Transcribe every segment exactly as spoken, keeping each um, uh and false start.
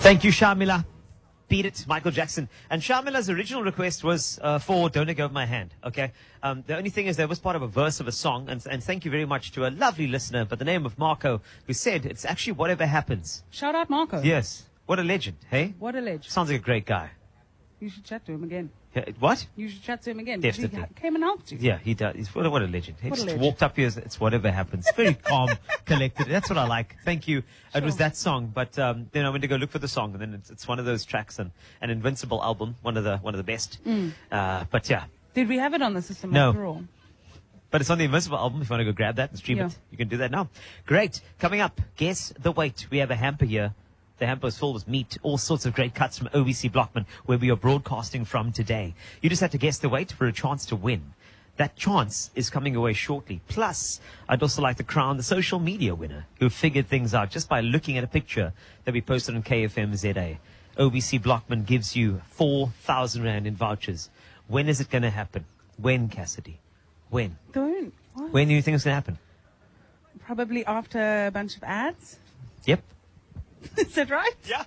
Thank you, Sharmila. Beat It, Michael Jackson. And Sharmila's original request was uh, for Don't Let Go of My Hand, okay? Um, the only thing is that was part of a verse of a song, and, and thank you very much to a lovely listener by the name of Marco, who said it's actually Whatever Happens. Shout out Marco. Yes. What a legend, hey? What a legend. Sounds like a great guy. You should chat to him again. Yeah, what? You should chat to him again. Definitely. He came and helped you. Yeah, he does. He's, what, a, what a legend. He What a just legend. walked up here. It's Whatever Happens. Very calm, collected. That's what I like. Thank you. It was that song, but um, then I went to go look for the song, and then it's, it's one of those tracks, and an Invincible album, one of the one of the best. Mm. Uh, but yeah, Did we have it on the system No. after all? but it's on the Invincible album. If you want to go grab that and stream Yeah. it, you can do that now. Great. Coming up, guess the weight. We have a hamper here. The hamper is full with meat, all sorts of great cuts from O B C Blockman, where we are broadcasting from today. You just have to guess the weight for a chance to win. That chance is coming away shortly. Plus, I'd also like to crown the social media winner who figured things out just by looking at a picture that we posted on K F M Z A. O B C Blockman gives you four thousand rand in vouchers. When is it going to happen? When, Cassidy? When? Don't. What? When do you think it's going to happen? Probably after a bunch of ads. Yep. Is that right? Yeah.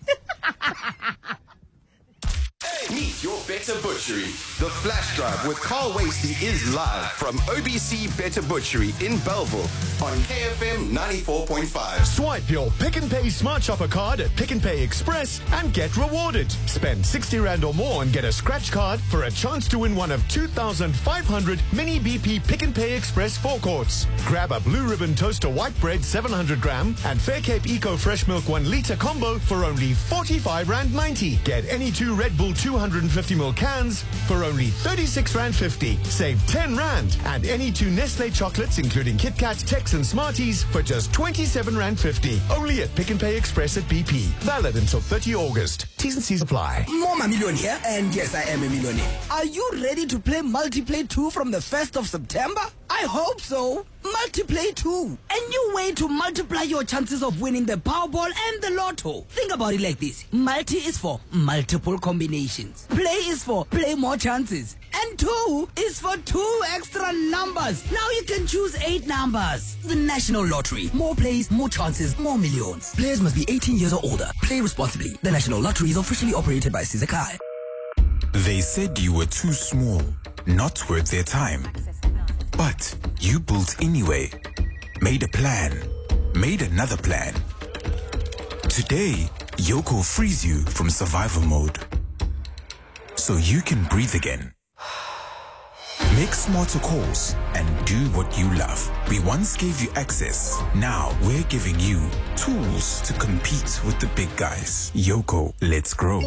Meet your Better Butchery. The Flash Drive with Carl Wasty is live from O B C Better Butchery in Belleville on K F M ninety-four point five. Swipe your Pick and Pay Smart Shopper card at Pick and Pay Express and get rewarded. Spend sixty rand or more and get a scratch card for a chance to win one of two thousand five hundred Mini B P Pick and Pay Express forecourts. Grab a Blue Ribbon Toaster White Bread seven hundred gram and Fair Cape Eco Fresh Milk one litre combo for only forty-five rand ninety. Get any two Red Bull two hundred fifty milliliter cans for only thirty-six rand fifty. Save ten rand. And any two Nestle chocolates, including Kit Kat, Tex and Smarties, for just twenty-seven rand fifty. Only at Pick and Pay Express at B P. Valid until thirtieth of August. T's and C's apply. More Mamillion here, and yes, I am a millionaire. Are you ready to play Multiplay two from the first of September? I hope so. Multiplay two. A new way to multiply your chances of winning the Powerball and the Lotto. Think about it like this. Multi is for multiple combinations. Play is for play more chances. And two is for two extra numbers. Now you can choose eight numbers. The National Lottery. More plays, more chances, more millions. Players must be eighteen years or older. Play responsibly. The National Lottery is officially operated by Sizakai. They said you were too small, not worth their time. But you built anyway. Made a plan. Made another plan. Today, Yoko frees you from survival mode. So you can breathe again. Make smarter calls and do what you love. We once gave you access. Now we're giving you tools to compete with the big guys. Yoko, let's grow.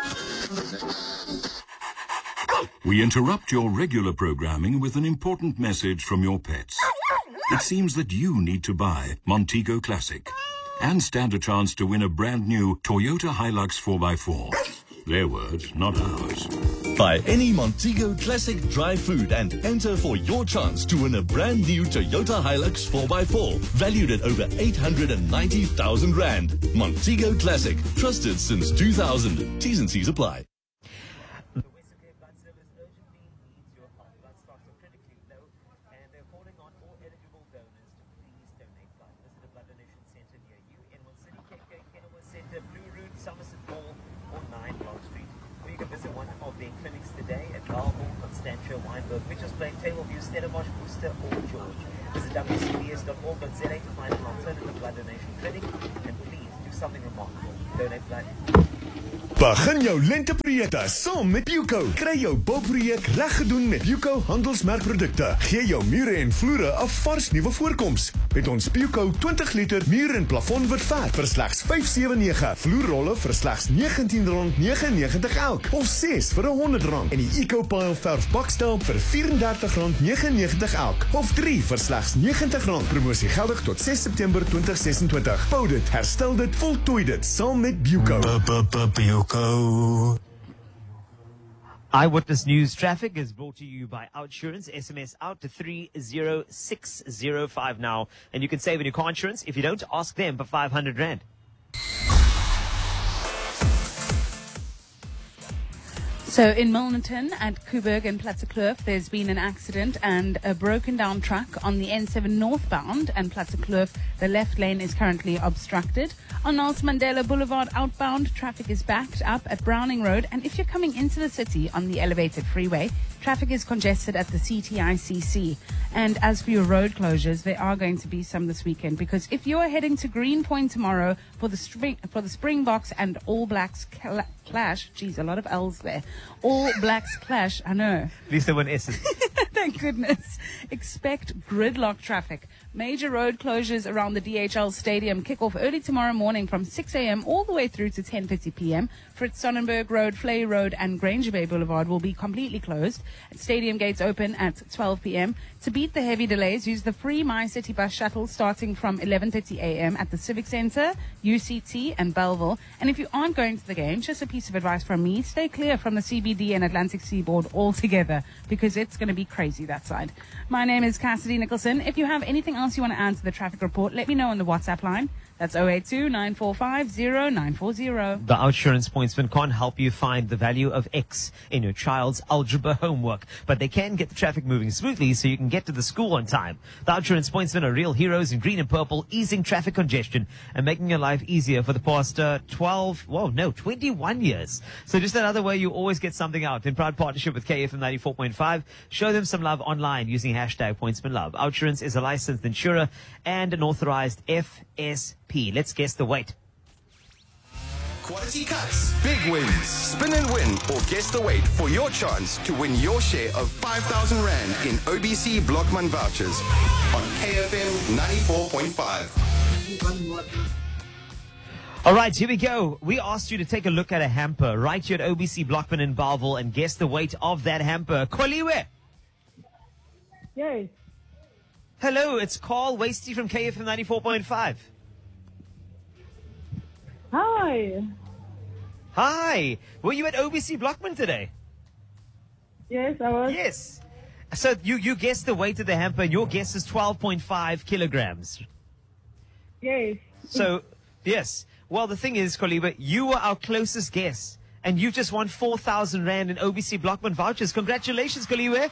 We interrupt your regular programming with an important message from your pets. It seems that you need to buy Montego Classic and stand a chance to win a brand new Toyota Hilux four by four. Their words, not ours. Buy any Montego Classic dry food and enter for your chance to win a brand new Toyota Hilux four by four, valued at over eight hundred ninety thousand rand. Montego Classic, trusted since two thousand. T's and C's apply. Which is playing Tableview, Stellenbosch, Worcester, or George. Visit w c b s dot org dot z a to find an alternative blood donation clinic, and please do something remarkable. Donate blood. Begin jou lenteprojekte saam met Buco. Kry jou bouprojek reg gedoen met Buco handelsmerkprodukte. Gee jou mure en vloere 'n vars nuwe voorkoms. Met ons Buco twintig liter muur en plafon wit verf vir slegs vyf sewe nege. Vloerrolle vir slegs negentien rand negenennegentig elk of ses vir honderd rand. En die EcoPile verf bakstel vir vyf en dertig rand negenennegentig elk of drie vir slegs negentig rand. Promosie geldig tot ses September twintig ses en twintig. Bou dit, herstel dit, voltooi dit saam met Buco. Go. Eyewitness News Traffic is brought to you by Outsurance. S M S out to three zero six zero five now. And you can save on your car insurance. If you don't, ask them for five hundred rand. So in Milnerton at Kuberg and Plattekloof, there's been an accident and a broken down truck on the N seven northbound and Plattekloof. The left lane is currently obstructed. On Nelson Mandela Boulevard outbound, traffic is backed up at Browning Road. And if you're coming into the city on the elevated freeway, traffic is congested at the C T I C C. And as for your road closures, there are going to be some this weekend, because if you are heading to Greenpoint tomorrow for the spring, for the Springboks and All Blacks cl- clash, geez, a lot of L's there. All Blacks clash, I know. At least there weren't S's. Thank goodness. Expect gridlock traffic. Major road closures around the D H L Stadium kick off early tomorrow morning from six a.m. all the way through to ten thirty p.m. Fritz Sonnenberg Road, Flay Road and Granger Bay Boulevard will be completely closed. Stadium gates open at twelve p.m. To beat the heavy delays, use the free My City bus shuttle starting from eleven thirty a.m. at the Civic Centre, U C T and Belleville. And if you aren't going to the game, just a piece of advice from me, stay clear from the C B D and Atlantic Seaboard altogether, because it's going to be crazy that side. My name is Cassidy Nicholson. If you have anything else you want to add to the traffic report, let me know on the WhatsApp line. That's zero eight two, nine four five, zero nine four zero. The Outsurance Pointsman can't help you find the value of X in your child's algebra homework, but they can get the traffic moving smoothly so you can get to the school on time. The Outsurance Pointsmen are real heroes in green and purple, easing traffic congestion and making your life easier for the past uh, twelve, whoa, no, twenty-one years. So just another way you always get something out. In proud partnership with K F M ninety-four point five, show them some love online using hashtag PointsmanLove. Outsurance is a licensed insurer and an authorized F S P. Let's guess the weight. Quality cuts, big wins, spin and win, or guess the weight for your chance to win your share of five thousand Rand in O B C Blockman vouchers on K F M ninety-four point five. All right, here we go. We asked you to take a look at a hamper right here at O B C Blockman in Belleville and guess the weight of that hamper. Koliwe. Yes. Hello, it's Carl Wasty from K F M ninety-four point five. Hi. Hi. Were you at O B C Blockman today? Yes, I was. Yes. So you, you guessed the weight of the hamper, and your guess is twelve point five kilograms. Yes. So, yes. Well, the thing is, Koliwe, you were our closest guess, and you just won four thousand Rand in O B C Blockman vouchers. Congratulations, Koliwe.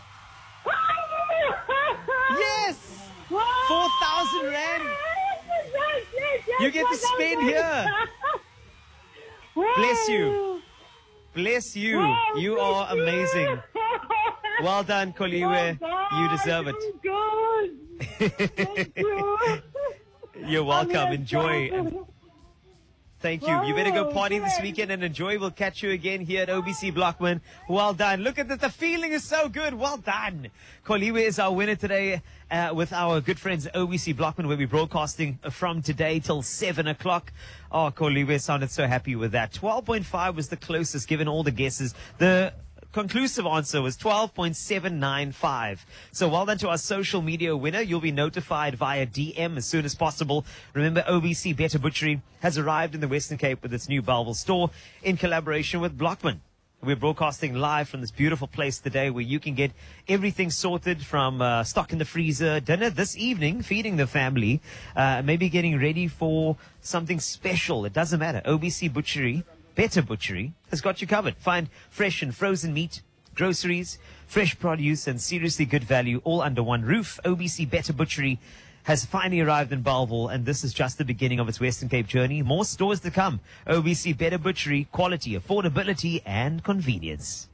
Yes! four thousand Rand. You get to spend here. Bless you. Bless you. You are amazing. Well done, Koliwe. You deserve it. Thank you. You're welcome. Enjoy. And thank you. You better go party this weekend and enjoy. We'll catch you again here at O B C Blockman. Well done. Look at this. The feeling is so good. Well done. Koliwe is our winner today uh, with our good friends at O B C Blockman, where we're broadcasting from today till seven o'clock. Oh, Koliwe sounded so happy with that. twelve point five was the closest given all the guesses. The conclusive answer was twelve point seven nine five. So well done to our social media winner. You'll be notified via D M as soon as possible. Remember, O B C Better Butchery has arrived in the Western Cape with its new Belleville store in collaboration with Blockman. We're broadcasting live from this beautiful place today where you can get everything sorted from uh, stock in the freezer, dinner this evening, feeding the family, uh, maybe getting ready for something special. It doesn't matter. O B C Butchery, Better Butchery, has got you covered. Find fresh and frozen meat, groceries, fresh produce, and seriously good value all under one roof. O B C Better Butchery has finally arrived in Belleville, and this is just the beginning of its Western Cape journey. More stores to come. O B C Better Butchery, quality, affordability, and convenience.